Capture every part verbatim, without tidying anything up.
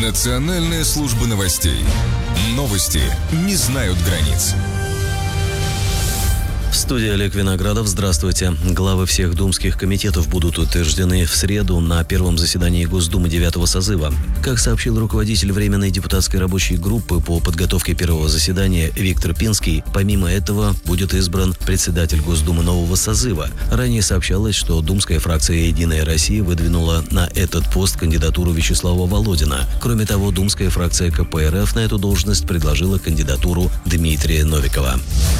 Национальная служба новостей. Новости не знают границ. В студии Олег Виноградов. Здравствуйте. Главы всех думских комитетов будут утверждены в среду на первом заседании Госдумы девятого созыва. Как сообщил руководитель Временной депутатской рабочей группы по подготовке первого заседания Виктор Пинский, помимо этого будет избран председатель Госдумы нового созыва. Ранее сообщалось, что думская фракция «Единая Россия» выдвинула на этот пост кандидатуру Вячеслава Володина. Кроме того, думская фракция ка пэ эр эф на эту должность предложила кандидатуру Дмитрия Новикова.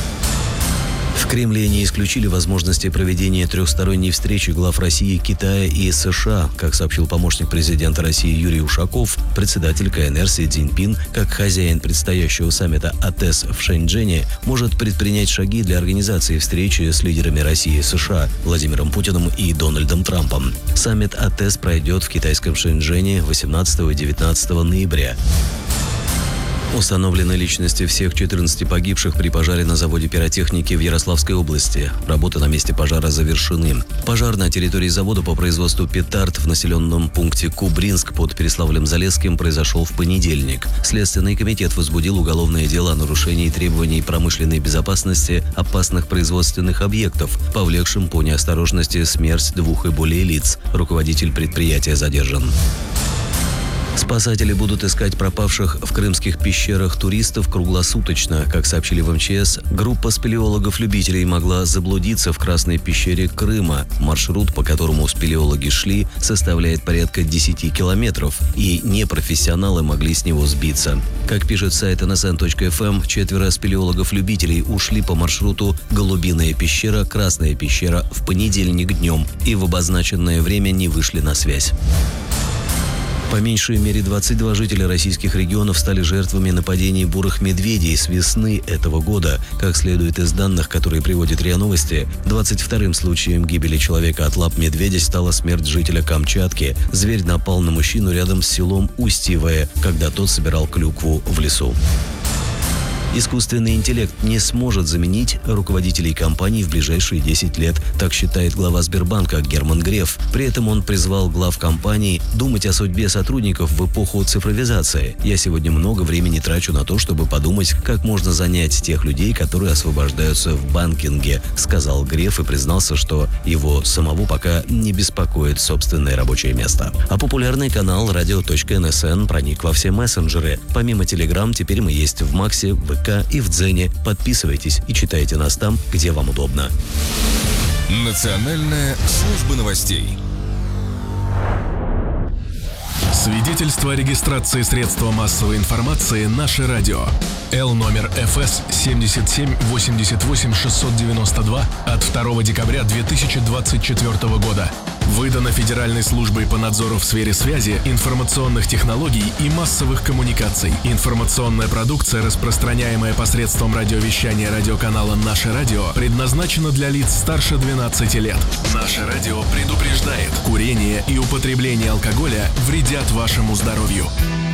В Кремле не исключили возможности проведения трехсторонней встречи глав России, Китая и эс ша а. Как сообщил помощник президента России Юрий Ушаков, председатель ка эн эр Си Цзиньпин, как хозяин предстоящего саммита а тэ эс в Шэньчжэне, может предпринять шаги для организации встречи с лидерами России и эс ша а Владимиром Путиным и Дональдом Трампом. Саммит а тэ эс пройдет в китайском Шэньчжэне восемнадцатого и девятнадцатого ноября. Установлены личности всех четырнадцати погибших при пожаре на заводе пиротехники в Ярославской области. Работы на месте пожара завершены. Пожар на территории завода по производству петард в населенном пункте Кубринск под Переславлем-Залесским произошел в понедельник. Следственный комитет возбудил уголовное дело о нарушении требований промышленной безопасности опасных производственных объектов, повлекшим по неосторожности смерть двух и более лиц. Руководитель предприятия задержан. Спасатели будут искать пропавших в крымских пещерах туристов круглосуточно. Как сообщили в эм че эс, группа спелеологов-любителей могла заблудиться в Красной пещере Крыма. Маршрут, по которому спелеологи шли, составляет порядка десяти километров, и непрофессионалы могли с него сбиться. Как пишет сайт эн эс эн точка эф эм, четверо спелеологов-любителей ушли по маршруту Голубиная пещера, Красная пещера в понедельник днем и в обозначенное время не вышли на связь. По меньшей мере двадцать два жителя российских регионов стали жертвами нападений бурых медведей с весны этого года. Как следует из данных, которые приводит РИА Новости, двадцать вторым случаем гибели человека от лап медведя стала смерть жителя Камчатки. Зверь напал на мужчину рядом с селом Устьевое, когда тот собирал клюкву в лесу. Искусственный интеллект не сможет заменить руководителей компаний в ближайшие десять лет, так считает глава Сбербанка Герман Греф. При этом он призвал глав компаний думать о судьбе сотрудников в эпоху цифровизации. «Я сегодня много времени трачу на то, чтобы подумать, как можно занять тех людей, которые освобождаются в банкинге», сказал Греф и признался, что его самого пока не беспокоит собственное рабочее место. А популярный канал радио точка эн эс эн проник во все мессенджеры. Помимо Telegram, теперь мы есть в Максе, в вэ ка и в Дзене. Подписывайтесь и читайте нас там, где вам удобно. Национальная служба новостей. Свидетельство о регистрации средства массовой информации «Наше радио». Л номер эф эс семьдесят семь восемьдесят восемь шестьсот девяносто два от второго декабря две тысячи двадцать четвёртого года. Выдано Федеральной службой по надзору в сфере связи, информационных технологий и массовых коммуникаций. Информационная продукция, распространяемая посредством радиовещания радиоканала «Наше радио», предназначена для лиц старше двенадцати лет. «Наше радио» предупреждает: курение и употребление алкоголя вредят вашему здоровью.